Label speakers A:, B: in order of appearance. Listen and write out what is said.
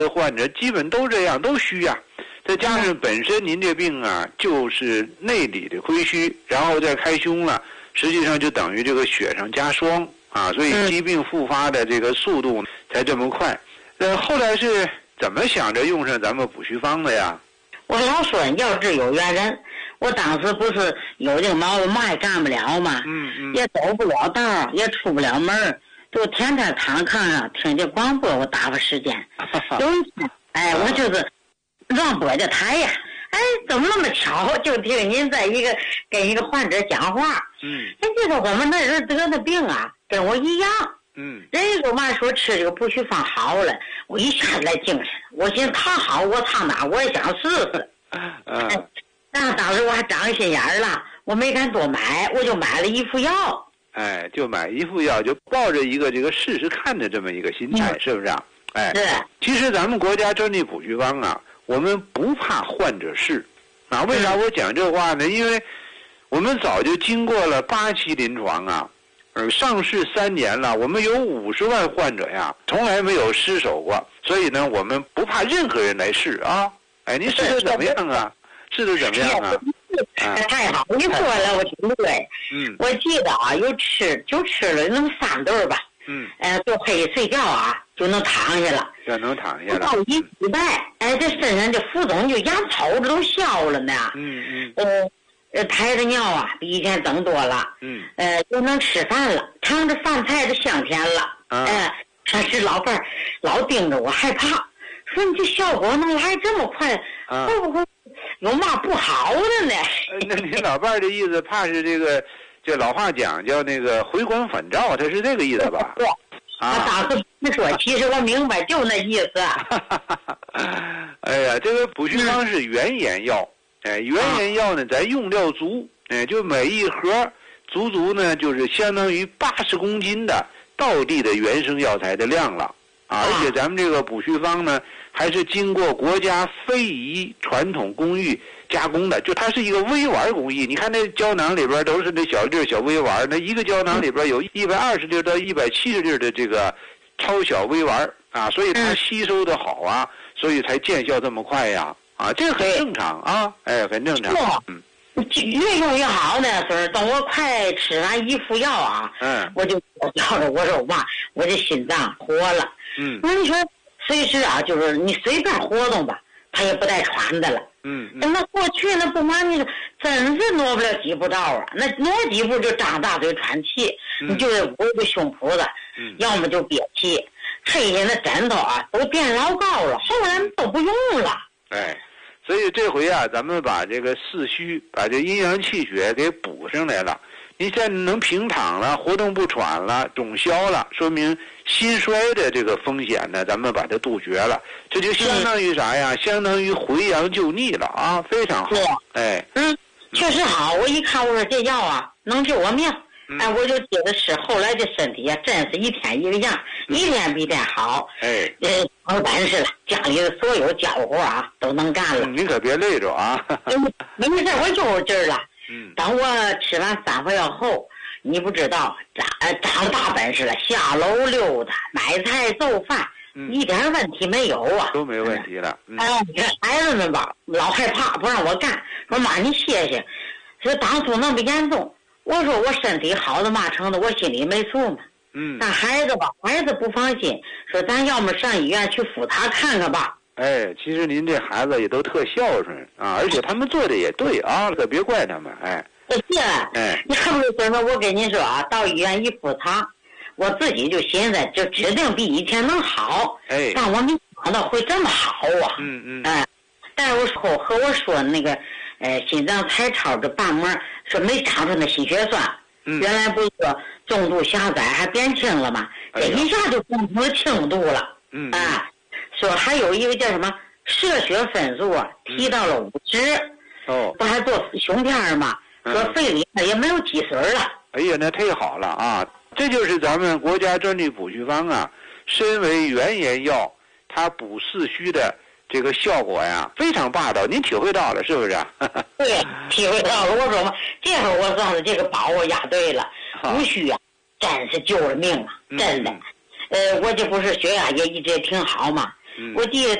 A: 的患者基本都这样，都虚啊。再加上本身您这病啊，就是内里的亏虚，然后再开胸了，实际上就等于这个雪上加霜啊，所以疾病复发的这个速度才这么快。后来是怎么想着用上咱们补虚方的呀？
B: 我老说要治有缘人，我当时不是有这个毛病，嘛也干不了嘛，也走不了道，也出不了门，就天天躺炕上听这广播，我打发时间。有一天，我就是让播的台呀，怎么那么巧，就听您在跟一个患者讲话。这个我们那人得的病啊，跟我一样。人家嘛说吃这个补虚方好了，我一下子来精神，我寻思他好，我上哪我也想试试。那当时我还长心眼了，我没敢多买，我就买了一副药。
A: 就买一副药，就抱着一个这个试试看的这么一个心态，是不是啊？
B: 是。
A: 其实咱们国家专利补虚方啊，我们不怕患者试啊。为啥我讲这话呢？因为我们早就经过了8期临床啊。上市3年了，我们有50万患者呀，从来没有失手过，所以呢，我们不怕任何人来试啊。您试的怎么样啊？试的怎么样啊？
B: 太好，你说了，我听对。我记得啊，就吃了那么3顿吧。就可以睡觉啊，就能躺下了。
A: 就能躺下了。
B: 到1礼拜，这身上这浮肿就牙草子都消了呢。排的尿啊，比以前增多了。就能吃饭了，尝着饭菜的香甜了。但是老伴儿老盯着我，害怕，说你这效果能来这么快，会不会有嘛不好的呢？
A: 那您老伴儿的意思，怕是这老话讲叫那个回光返照，他是这个意思吧？
B: 对。他当时不说，其实我明白，就那意思。
A: 哎呀，这个补虚方是原研药。原研药呢，咱用料足，就每一盒足呢，就是相当于80公斤的道地的原生药材的量了啊！而且咱们这个补虚方呢，还是经过国家非遗传统工艺加工的，就它是一个微丸工艺。你看那胶囊里边都是那小粒小微丸，那一个胶囊里边有120粒到170粒的这个超小微丸啊，所以它吸收的好啊，所以才见效这么快呀。这个很正常啊，很正常。
B: 越用越好呢，是等我快吃完一副药啊，我就叫着我说妈，我这心脏活了。那你说随时啊，就是你随便活动吧，他也不带喘的了。那过去那不瞒你，真是挪不了几步道啊，那挪几步就张大嘴喘气，你就得捂着胸脯子，要么就憋气，这些那枕头啊都垫老高了，后来都不用了。
A: 所以这回啊，咱们把这个四虚，把这阴阳气血给补上来了。你现在能平躺了，活动不喘了，肿消了，说明心衰的这个风险呢，咱们把它杜绝了。这就相当于啥呀？相当于回阳救逆了啊，非常好。
B: 确实好。我一看，我说这药啊，能救我命。我就接着吃，后来这身体啊，真是一天一个样，一天比一天好。有本事了，家里的所有家务活啊都能干了。
A: 你可别累着啊。
B: 没事，我有劲儿了。等我吃完3副药后，你不知道长大本事了，下楼溜达、买菜做饭，一点问题没有啊，
A: 都没问题了。
B: 你看孩子们吧，老害怕不让我干，说妈你歇歇，说当初那么严重。我说我身体好的嘛成的，我心里没数嘛。但孩子吧，孩子不放心，说咱要么上医院去复查看看吧。
A: 其实您这孩子也都特孝顺啊，而且他们做的也对啊，可别怪他们。
B: 你还不是说我跟你说啊，到医院一复查，我自己就寻思，就指定比以前能好。但我没想到会这么好啊。但是和我说那个心脏彩超的瓣膜说没长出那心血栓。原来不是说重度狭窄还变轻了吗？这一下就变成了轻度了。说还有一个叫什么射血分数啊，提到了50。不还做胸片吗？说肺里也没有积水了。
A: 那忒好了啊！这就是咱们国家专利补虚方啊，身为原研药，它补四虚的这个效果呀，非常霸道。您体会到了是不是？
B: 对，体会到了。我说嘛，这会儿我算是这个把握押对了。补虚啊，真是救了命啊，真的。我这不是血压也一直也挺好嘛。 我记得